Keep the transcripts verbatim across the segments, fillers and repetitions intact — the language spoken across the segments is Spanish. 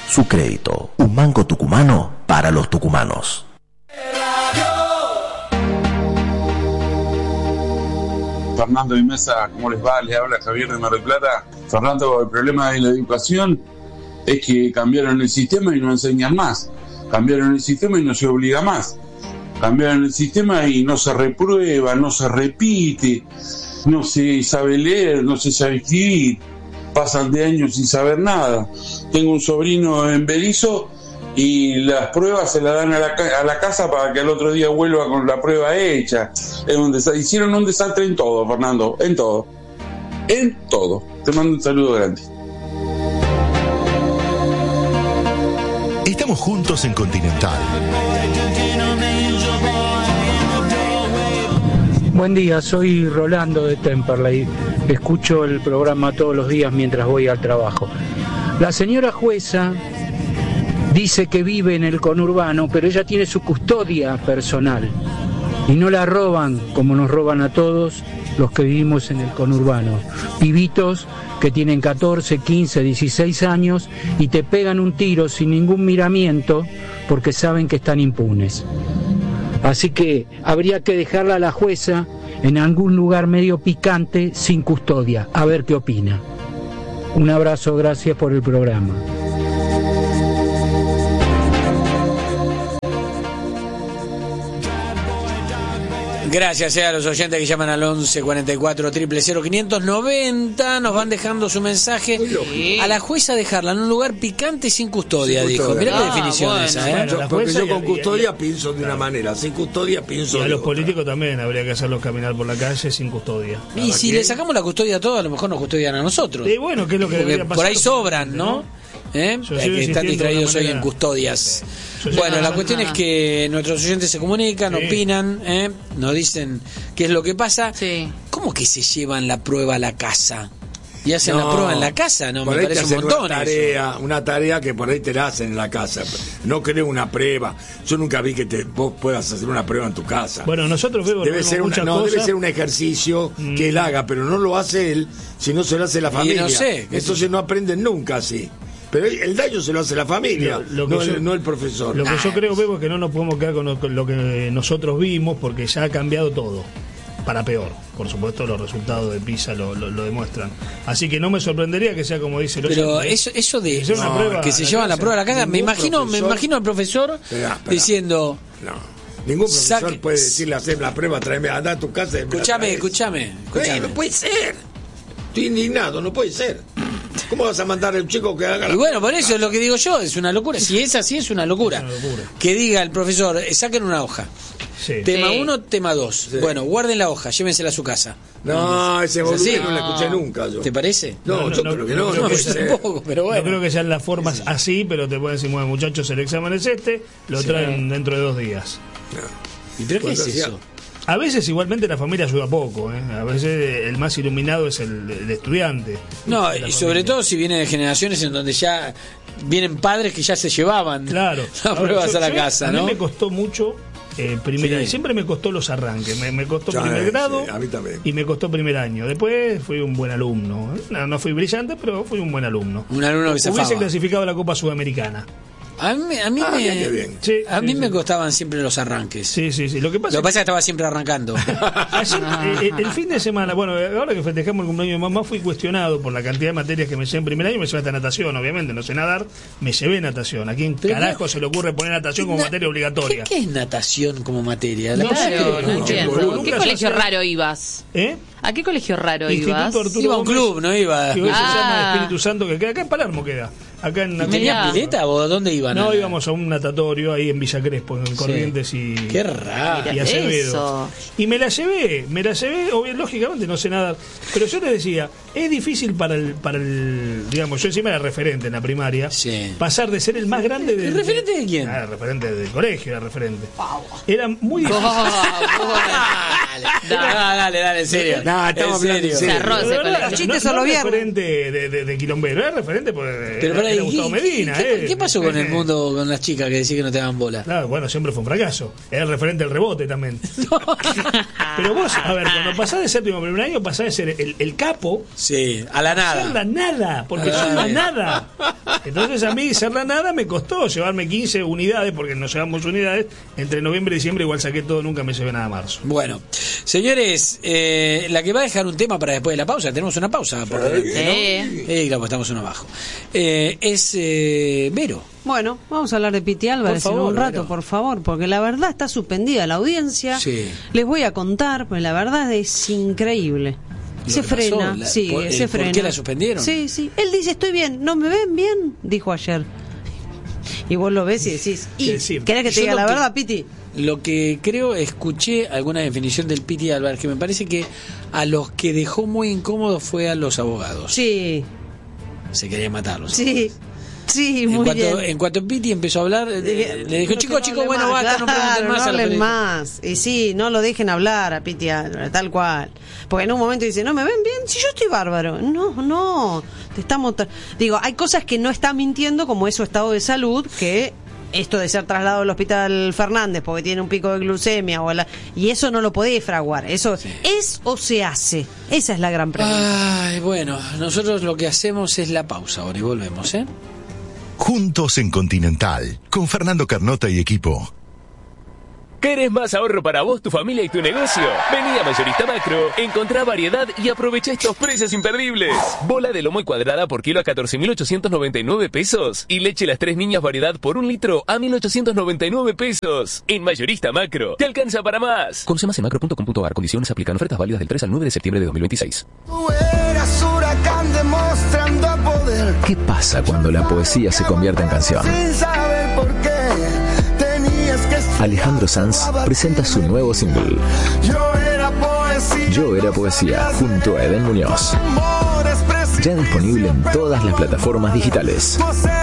Su crédito, un banco tucumano para los tucumanos. Fernando y Mesa, ¿cómo les va? Les habla Javier de Mar del Plata. Fernando, el problema de la educación es que cambiaron el sistema y no enseñan más. Cambiaron el sistema y no se obliga más. Cambiaron el sistema y no se reprueba, no se repite, no se sabe leer, no se sabe escribir. Pasan de años sin saber nada. Tengo un sobrino en Berizo y las pruebas se las dan a la, a la casa para que al otro día vuelva con la prueba hecha. Es un desa- hicieron un desastre en todo, Fernando, en todo. En todo. Te mando un saludo grande. Estamos juntos en Continental. Buen día, soy Rolando de Temperley. Escucho el programa todos los días mientras voy al trabajo. La señora jueza dice que vive en el conurbano, pero ella tiene su custodia personal y no la roban como nos roban a todos los que vivimos en el conurbano. Pibitos que tienen catorce, quince, dieciséis años y te pegan un tiro sin ningún miramiento porque saben que están impunes. Así que habría que dejarla a la jueza en algún lugar medio picante sin custodia, a ver qué opina. Un abrazo, gracias por el programa. Gracias eh, a los oyentes que llaman al once cuarenta y cuatro cero cero cero quinientos noventa, nos van dejando su mensaje. Sí. A la jueza dejarla en un lugar picante sin custodia, sin dijo. Custodia. Mirá ah, qué definición bueno, esa, ¿eh? Bueno, yo, porque yo con custodia pienso de una manera, sin custodia pienso y a de los otra. Políticos también habría que hacerlos caminar por la calle sin custodia. Y si le sacamos la custodia a todos, a lo mejor nos custodian a nosotros. Y bueno, ¿qué es lo que debería pasar? Por ahí sobran, ¿no? ¿Eh? Que están distraídos hoy en custodias. Bueno, la cuestión es que nuestros oyentes se comunican, sí. opinan, ¿eh? Nos dicen qué es lo que pasa. Sí. ¿Cómo que se llevan la prueba a la casa? ¿Y hacen no, la prueba en la casa? No, me parece un montón. Una tarea, una tarea que por ahí te la hacen en la casa. No creo una prueba. Yo nunca vi que te, vos puedas hacer una prueba en tu casa. Bueno, nosotros vemos debe ser una, no, debe ser un ejercicio mm. que él haga, pero no lo hace él, sino se lo hace la familia. Y no sé, entonces no aprenden nunca así. Pero el daño se lo hace la familia, lo, lo no, yo, el, no el profesor. Lo que nah. yo creo, Bebo, es que no nos podemos quedar con lo, con lo que nosotros vimos, porque ya ha cambiado todo, para peor. Por supuesto, los resultados de PISA lo, lo, lo demuestran. Así que no me sorprendería que sea como dice el Pero oyente, eso, eso de que, no, prueba que se llevan la prueba a la casa, me imagino, me imagino al profesor espera, espera. diciendo... No. Ningún profesor saque, puede decirle hacer la prueba, tráeme, anda a tu casa. Escúchame, escúchame. No puede ser. Estoy indignado, no puede ser. ¿Cómo vas a mandar al chico que haga la... Y bueno, por eso es lo que digo yo, es una locura. Si es así, es una locura. Es una locura. Que diga el profesor, saquen una hoja. Sí. Tema uno, sí. tema dos. Sí. Bueno, guarden la hoja, llévensela a su casa. No, no ese volumen no la escuché nunca yo. ¿Te parece? No, no yo no, creo que no. No, no, no, tampoco, pero bueno. No creo que sean las formas sí. así, pero te pueden decir, bueno, muchachos, el examen es este, lo sí. traen dentro de dos días. No. ¿Y pero qué es eso? A veces igualmente la familia ayuda poco, ¿eh? A veces el más iluminado es el, el estudiante. No, y sobre todo si viene de generaciones en donde ya vienen padres que ya se llevaban claro. las pruebas yo, a la yo, casa, a ¿no? A mí me costó mucho eh, primer sí. año. Siempre me costó los arranques, me, me costó ya, primer grado sí, a mí también. Y me costó primer año. Después fui un buen alumno. No, no fui brillante, pero fui un buen alumno. Un alumno que se Hubiese clasificado a la Copa Sudamericana. A mí, a mí, ah, me, bien, bien. Sí, a mí sí, me sí. costaban siempre los arranques. Sí, sí, sí. Lo que pasa, Lo que, pasa es que estaba siempre arrancando. Ayer, eh, el fin de semana, bueno, ahora que festejamos el cumpleaños de mamá, fui cuestionado por la cantidad de materias que me llevé en primer año. Me llevé hasta natación, obviamente, no sé nadar. Me llevé natación. ¿A quién carajo se le ocurre poner natación como na materia obligatoria? ¿Qué, ¿Qué es natación como materia? La no, claro, no entiendo. ¿Qué colegio hace... raro ibas? ¿Eh? ¿A qué colegio raro Instituto ibas? Arturo iba a un Gómez, club, no iba. Que hoy ah. se llama Espíritu Santo, que queda acá en Palermo, queda. Acá en ¿Tenía pileta o dónde iban? No, íbamos a un natatorio ahí en Villa Crespo, en Corrientes sí. y... Qué raro. Y Acevedo. Y me la llevé, me la llevé, obvio, lógicamente no sé nada. Pero yo les decía, es difícil para el, para el digamos, yo encima era referente en la primaria, sí. pasar de ser el más grande de... ¿El referente de quién? Ah, el referente del colegio, era referente. Era muy difícil. Oh, dale, dale, dale, dale, en serio. No, estamos hablando en serio. Cerró ese colegio. No, no, no, no era referente de, de, de Quilombero, era referente por Pero para era Gustavo Medina. ¿Qué, eh. ¿Qué pasó con el mundo, con las chicas que decían que no te daban bola? Claro, bueno, siempre fue un fracaso. Era el referente del rebote también. Pero vos, a ver, cuando pasás de séptimo primer año, pasás de ser el, el capo. Sí, a la nada. A la nada, porque son la nada. Entonces a mí ser la nada me costó llevarme quince unidades, porque nos llevamos unidades. Entre noviembre y diciembre igual saqué todo, nunca me llevé nada a marzo. Bueno, señores, eh, la que va a dejar un tema para después de la pausa, tenemos una pausa por delante, ¿no? Sí, claro, pues estamos uno abajo. Eh, es eh, Vero. Bueno, vamos a hablar de Piti Álvarez en un rato, Vero, por favor, porque la verdad está suspendida la audiencia. Sí. Les voy a contar, porque la verdad es increíble. Se frena, la, sí, por, se frena. ¿Por qué la suspendieron? Sí, sí. Él dice, estoy bien, ¿no me ven bien? Dijo ayer. Y vos lo ves y decís, ¿y decir? ¿Querés que te diga la que, verdad, Piti? Lo que creo, escuché alguna definición del Piti Álvarez, que me parece que a los que dejó muy incómodos fue a los abogados. Sí. Se quería matarlos. Sí. Sí, muy en cuanto, bien. En cuanto Piti empezó a hablar, eh, le dijo, chicos, chicos, bueno, más, basta, claro, no pregunten más. No a hablen más. Y sí, no lo dejen hablar a Piti Álvarez, tal cual. Porque en un momento dice, no, ¿me ven bien? Si yo estoy bárbaro. No, no, te estamos... Digo, hay cosas que no está mintiendo, como es su estado de salud, que... Esto de ser trasladado al hospital Fernández porque tiene un pico de glucemia o la, y eso no lo podés fraguar. Eso sí. ¿Es o se hace? Esa es la gran pregunta. Ay, bueno, nosotros lo que hacemos es la pausa ahora y volvemos, ¿eh? Juntos en Continental, con Fernando Carnota y equipo. ¿Querés más ahorro para vos, tu familia y tu negocio? Vení a Mayorista Macro, encontrá variedad y aprovecha estos precios imperdibles. Bola de lomo y cuadrada por kilo a catorce mil ochocientos noventa y nueve pesos. Y leche Las Tres Niñas variedad por un litro a mil ochocientos noventa y nueve pesos. En Mayorista Macro, te alcanza para más. Conoce más en macro punto com punto a r. Condiciones aplican. Ofertas válidas del tres al nueve de septiembre de dos mil veintiséis. ¿Qué pasa cuando la poesía se convierte en canción? Sin saber por qué. Alejandro Sanz presenta su nuevo single Yo era poesía, Yo era poesía junto a Eden Muñoz. Ya disponible en todas las plataformas digitales.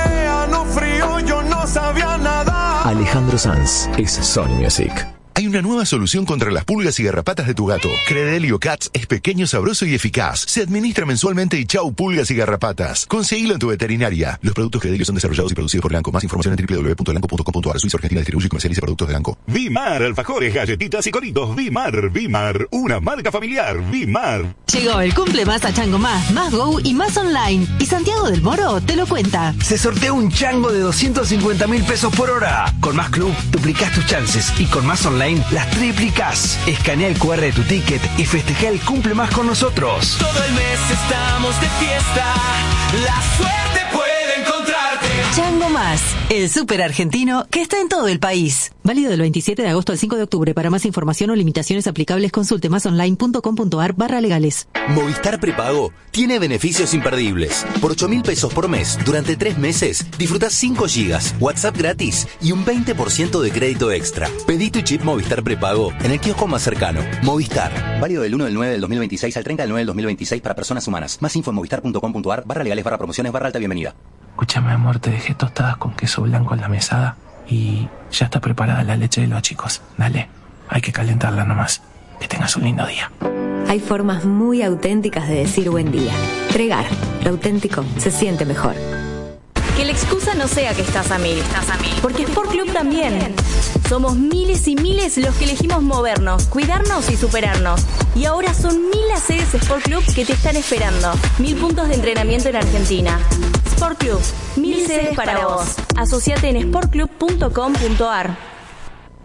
Alejandro Sanz es Sony Music. Hay una nueva solución contra las pulgas y garrapatas de tu gato. Credelio Cats es pequeño, sabroso y eficaz. Se administra mensualmente y chau pulgas y garrapatas. Conseguilo en tu veterinaria. Los productos Credelio son desarrollados y producidos por Lanco. Más información en doble u doble u doble u punto lanco punto com punto a r. Suiza Argentina distribuye y comercializa productos de Lanco. Vimar, alfajores, galletitas y coritos. Vimar, Vimar, una marca familiar. Vimar. Llegó el cumple más a Chango Más, Más Go y Más Online. Y Santiago del Moro te lo cuenta. Se sortea un chango de doscientos cincuenta mil pesos por hora. Con Más Club duplicás tus chances y con Más Online las triplicás. Escanea el cu erre de tu ticket y festeja el cumple más con nosotros. Todo el mes estamos de fiesta. La suerte puede encontrarte. Chango Más, el súper argentino que está en todo el país. Válido del veintisiete de agosto al cinco de octubre. Para más información o limitaciones aplicables, consulte másonline punto com punto a r barra legales. Movistar Prepago tiene beneficios imperdibles. Por ocho mil pesos por mes, durante tres meses, disfrutás cinco gigas, WhatsApp gratis y un veinte por ciento de crédito extra. Pedí tu chip Movistar Prepago en el kiosco más cercano. Movistar. Válido del uno del nueve del dos mil veintiséis al treinta del nueve del dos mil veintiséis para personas humanas. Más info en movistar punto com punto a r barra legales barra promociones barra alta bienvenida. Escúchame, amor, te dejé tostadas con queso blanco en la mesada y ya está preparada la leche de los chicos. Dale, hay que calentarla nomás. Que tengas un lindo día. Hay formas muy auténticas de decir buen día. Tregar, lo auténtico se siente mejor. Que la excusa no sea que estás a mil, estás a mil. Porque Sport Club también. Somos miles y miles los que elegimos movernos, cuidarnos y superarnos. Y ahora son mil las sedes Sport Club que te están esperando. Mil puntos de entrenamiento en Argentina. Sport Club, mil sedes para vos. Asociate en sport club punto com punto a r.